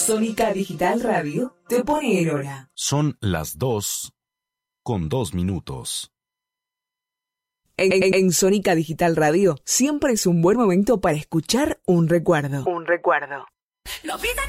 Sónica Digital Radio te pone en hora. Son las 2:02. En Sónica Digital Radio siempre es un buen momento para escuchar un recuerdo. Lo pide